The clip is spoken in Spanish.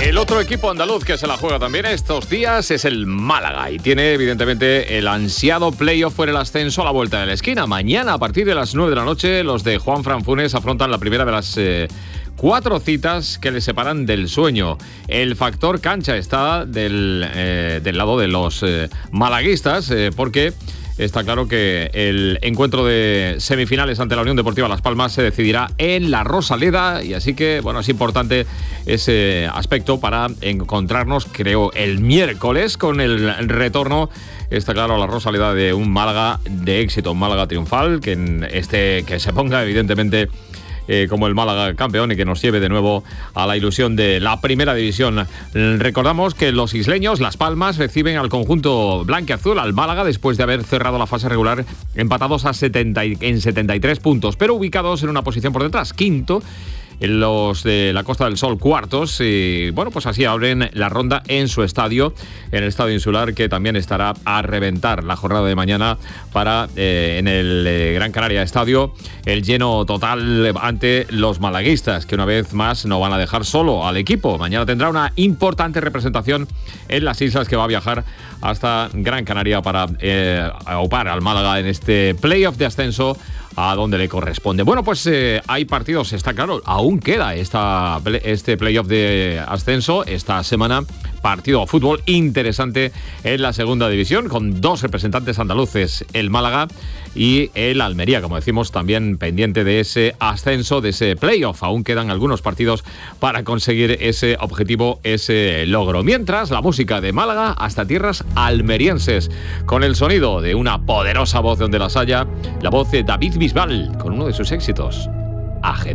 El otro equipo andaluz que se la juega también estos días es el Málaga y tiene evidentemente el ansiado playoff por el ascenso a la vuelta de la esquina. Mañana a partir de las 9 de la noche los de Juanfran Funes afrontan la primera de las 4 citas que les separan del sueño. El factor cancha está del lado de los malaguistas porque está claro que el encuentro de semifinales ante la Unión Deportiva Las Palmas se decidirá en la Rosaleda y así que, bueno, es importante ese aspecto para encontrarnos, creo, el miércoles con el retorno, está claro, a la Rosaleda de un Málaga de éxito, un Málaga triunfal, que se ponga evidentemente como el Málaga campeón y que nos lleve de nuevo a la ilusión de la primera división. Recordamos que los isleños, Las Palmas, reciben al conjunto blanquiazul, al Málaga, después de haber cerrado la fase regular empatados en 73 puntos, pero ubicados en una posición por detrás, quinto. Los de la Costa del Sol cuartos y bueno, pues así abren la ronda en su estadio, en el Estadio Insular, que también estará a reventar la jornada de mañana para en el Gran Canaria Estadio el lleno total ante los malaguistas, que una vez más no van a dejar solo al equipo. Mañana tendrá una importante representación en las islas, que va a viajar hasta Gran Canaria para aupar al Málaga en este playoff de ascenso a donde le corresponde. Bueno, pues hay partidos, está claro, aún queda este playoff de ascenso esta semana. Partido de fútbol interesante en la segunda división, con 2 representantes andaluces, el Málaga y el Almería, como decimos, también pendiente de ese ascenso, de ese playoff. Aún quedan algunos partidos para conseguir ese objetivo, ese logro. Mientras, la música de Málaga hasta tierras almerienses, con el sonido de una poderosa voz donde las haya, la voz de David Bisbal, con uno de sus éxitos, Ajedrez.